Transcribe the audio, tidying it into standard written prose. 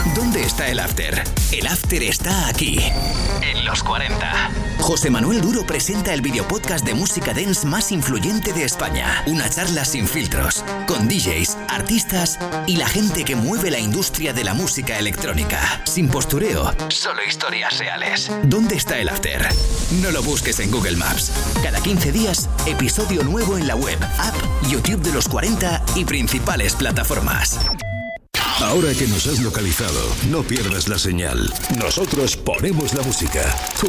¿Dónde está el after? El after está aquí, en los 40. José Manuel Duro presenta el videopodcast de música dance más influyente de España. Una charla sin filtros, con DJs, artistas y la gente que mueve la industria de la música electrónica. Sin postureo, solo historias reales. ¿Dónde está el after? No lo busques en Google Maps. Cada 15 días, episodio nuevo en la web, app, YouTube de los 40 y principales plataformas. Ahora que nos has localizado, no pierdas la señal. Nosotros ponemos la música. Tú